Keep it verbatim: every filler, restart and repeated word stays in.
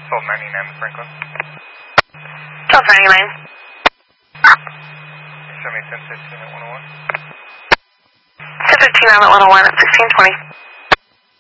twelve ninety-nine, Franklin. twelve ninety-nine. Show me ten fifteen at one oh one. ten fifteen on at one oh one at sixteen twenty.